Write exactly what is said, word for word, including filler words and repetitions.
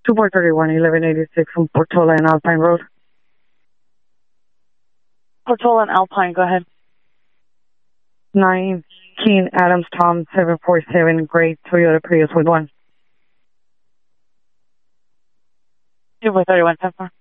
two four three one, eleven eighty-six from Portola and Alpine Road. Portola and Alpine, go ahead. nine Keen Adams Tom seven four seven, gray Toyota Prius with one. two four three one, ten four.